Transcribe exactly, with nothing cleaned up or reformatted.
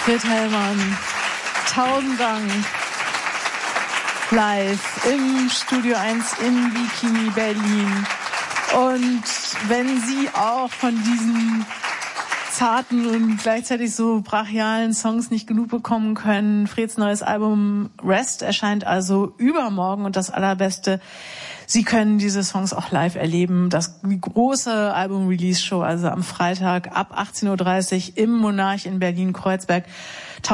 Fred Hellmann, tausend Dank. Live im Studio eins in Bikini Berlin. Und wenn Sie auch von diesen zarten und gleichzeitig so brachialen Songs nicht genug bekommen können, Freds neues Album Rest erscheint also übermorgen und das Allerbeste, Sie können diese Songs auch live erleben. Das die große Album-Release-Show, also am Freitag ab achtzehn Uhr dreißig im Monarch in Berlin-Kreuzberg.